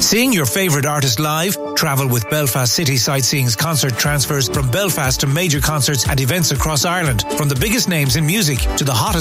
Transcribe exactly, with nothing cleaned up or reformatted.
Seeing your favourite artist live? Travel with Belfast City Sightseeing's concert transfers from Belfast to major concerts and events across Ireland. From the biggest names in music to the hottest